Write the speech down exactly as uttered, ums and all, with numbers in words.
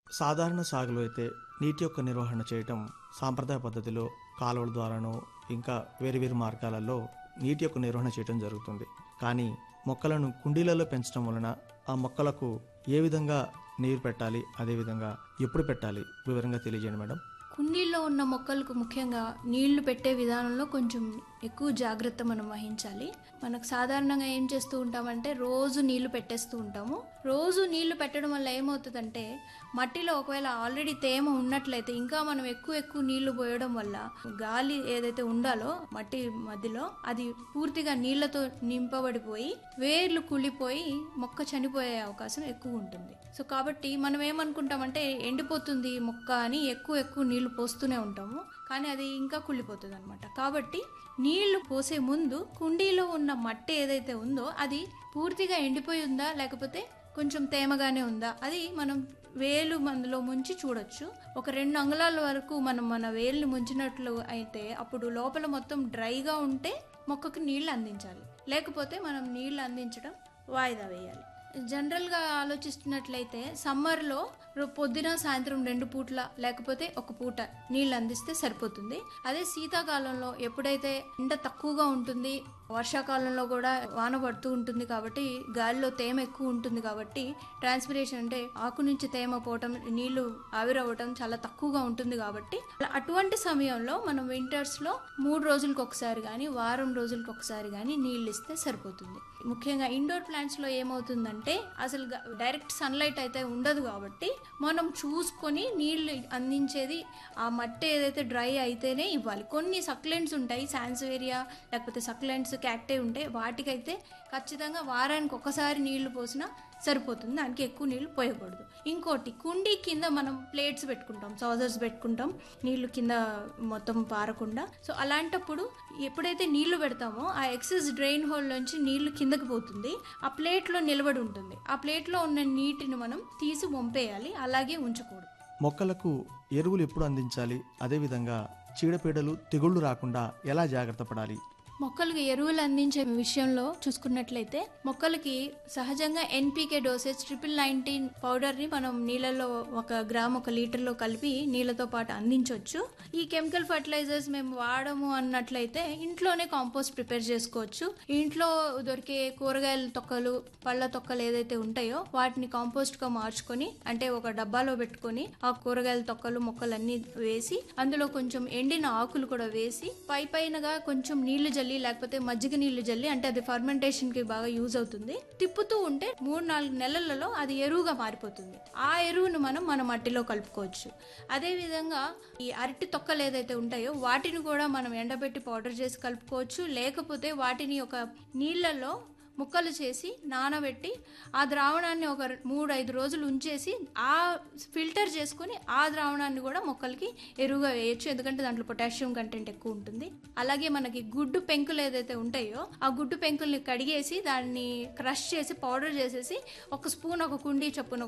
సాధారణ సాగులో అయితే నీటి యొక్క నిర్వహణ చేయటం సాంప్రదాయ పద్ధతిలో కాలువల ద్వారానో ఇంకా వేరు వేరు మార్గాలలో నీటి యొక్క నిర్వహణ చేయటం జరుగుతుంది. కానీ మొక్కలను కుండీలలో పెంచడం వలన ఆ మొక్కలకు ఏ విధంగా నీరు పెట్టాలి, అదేవిధంగా ఎప్పుడు పెట్టాలి వివరంగా తెలియజేయండి మేడం. కుండీల్లో ఉన్న మొక్కలకు ముఖ్యంగా నీళ్లు పెట్టే విధానంలో కొంచెం ఎక్కువ జాగ్రత్త మనం వహించాలి. మనకు సాధారణంగా ఏం చేస్తూ ఉంటామంటే రోజు నీళ్లు పెట్టేస్తూ ఉంటాము. రోజు నీళ్లు పెట్టడం వల్ల ఏమవుతుందంటే మట్టిలో ఒకవేళ ఆల్రెడీ తేమ ఉన్నట్లయితే ఇంకా మనం ఎక్కువ ఎక్కువ నీళ్లు పోయడం వల్ల గాలి ఏదైతే ఉండాలో మట్టి మధ్యలో అది పూర్తిగా నీళ్లతో నింపబడిపోయి వేర్లు కుళ్ళిపోయి మొక్క చనిపోయే అవకాశం ఎక్కువ ఉంటుంది. సో కాబట్టి మనం ఏమనుకుంటామంటే ఎండిపోతుంది మొక్క అని ఎక్కువ ఎక్కువ నీళ్లు పోస్తూనే ఉంటాము, కానీ అది ఇంకా కుళ్ళిపోతుంది అనమాట. కాబట్టి నీళ్లు పోసే ముందు కుండీలో ఉన్న మట్టి ఏదైతే ఉందో అది పూర్తిగా ఎండిపోయి ఉందా లేకపోతే కొంచెం తేమగానే ఉందా అది మనం వేలు మందులో ముంచి చూడొచ్చు. ఒక రెండు అంగుళాల వరకు మనం మన వేలుని ముంచినట్లు అయితే అప్పుడు లోపల మొత్తం డ్రైగా ఉంటే మొక్కకు నీళ్లు అందించాలి, లేకపోతే మనం నీళ్లు అందించడం వాయిదా వేయాలి. జనరల్గా ఆలోచిస్తున్నట్లయితే సమ్మర్లో పొద్దున సాయంత్రం రెండు పూట్ల లేకపోతే ఒక పూట నీళ్ళు అందిస్తే సరిపోతుంది. అదే శీతాకాలంలో ఎప్పుడైతే ఎండ తక్కువగా ఉంటుంది, వర్షాకాలంలో కూడా వాన పడుతూ ఉంటుంది కాబట్టి గాలిలో తేమ ఎక్కువ ఉంటుంది కాబట్టి ట్రాన్స్పిరేషన్ అంటే ఆకు నుంచి తేమ పోవటం, నీళ్లు ఆవిరవ్వటం చాలా తక్కువగా ఉంటుంది కాబట్టి అటువంటి సమయంలో మనం వింటర్స్లో మూడు రోజులకు ఒకసారి కానీ వారం రోజులకు ఒకసారి కానీ నీళ్ళు ఇస్తే సరిపోతుంది. ముఖ్యంగా ఇండోర్ ప్లాంట్స్లో ఏమవుతుందంటే అసలు డైరెక్ట్ సన్లైట్ అయితే ఉండదు కాబట్టి మనం చూసుకొని నీళ్లు అందించేది ఆ మట్టి ఏదైతే డ్రై అయితేనే ఇవ్వాలి. కొన్ని సక్లెంట్స్ ఉంటాయి, సాన్స్వేరియా లేకపోతే సక్లెంట్స్ క్యాక్టే ఉంటాయి, వాటికైతే ఖచ్చితంగా వారానికి ఒకసారి నీళ్లు పోసినా సరిపోతుంది, దానికి ఎక్కువ నీళ్లు పోయకూడదు. ఇంకోటి కుండీ కింద మనం ప్లేట్స్ పెట్టుకుంటాం, సాజర్స్ పెట్టుకుంటాం నీళ్లు కింద మొత్తం పారకుండా. సో అలాంటప్పుడు ఎప్పుడైతే నీళ్లు పెడతామో ఆ ఎక్సెస్ డ్రైన్ హోల్ నుంచి నీళ్లు కిందకి పోతుంది, ఆ ప్లేట్లో నిలబడి ఉంటుంది. ఆ ప్లేట్లో ఉన్న నీటిని మనం తీసి వంపేయాలి, అలాగే ఉంచకూడదు. మొక్కలకు ఎరువులు ఎప్పుడు అందించాలి, అదేవిధంగా చీడపీడలు తెగుళ్లు రాకుండా ఎలా జాగ్రత్త పడాలి? మొక్కలకి ఎరువులు అందించే విషయంలో చూసుకున్నట్లయితే మొక్కలకి సహజంగా ఎన్పీకే డోసేజ్ ట్రిపుల్ నైన్టీన్ పౌడర్ని మనం నీళ్ళలో ఒక గ్రామ్ ఒక లీటర్లో కలిపి నీళ్ళతో పాటు అందించవచ్చు. ఈ కెమికల్ ఫర్టిలైజర్స్ మేము వాడము అన్నట్లయితే ఇంట్లోనే కాంపోస్ట్ ప్రిపేర్ చేసుకోవచ్చు. ఇంట్లో దొరికే కూరగాయల తొక్కలు, పళ్ళ తొక్కలు ఏదైతే ఉంటాయో వాటిని కాంపోస్ట్గా మార్చుకొని అంటే ఒక డబ్బాలో పెట్టుకొని ఆ కూరగాయల తొక్కలు మొక్కలన్నీ వేసి అందులో కొంచెం ఎండిన ఆకులు కూడా వేసి పై పైనగా కొంచెం నీళ్లు జల్లి లేకపోతే మజ్జిగ నీళ్లు జల్లి అంటే అది ఫర్మెంటేషన్ కి బాగా యూజ్ అవుతుంది. తిప్పుతూ ఉంటే మూడు నాలుగు నెలలలో అది ఎరువుగా మారిపోతుంది. ఆ ఎరువును మనం మన మట్టిలో కలుపుకోవచ్చు. అదే విధంగా ఈ అరటి తొక్కలు ఏదైతే ఉంటాయో వాటిని కూడా మనం ఎండబెట్టి పౌడర్ చేసి కలుపుకోవచ్చు, లేకపోతే వాటిని ఒక నీళ్లలో ముక్కలు చేసి నానబెట్టి ఆ ద్రావణాన్ని ఒక మూడు ఐదు రోజులు ఉంచేసి ఆ ఫిల్టర్ చేసుకుని ఆ ద్రావణాన్ని కూడా మొక్కలకి ఎరువుగా వేయచ్చు, ఎందుకంటే దాంట్లో పొటాషియం కంటెంట్ ఎక్కువ ఉంటుంది. అలాగే మనకి గుడ్డు పెంకులు ఏదైతే ఉంటాయో ఆ గుడ్డు పెంకుల్ని కడిగేసి దాన్ని క్రష్ చేసి పౌడర్ చేసేసి ఒక స్పూన్ ఒక కుండీ చొప్పున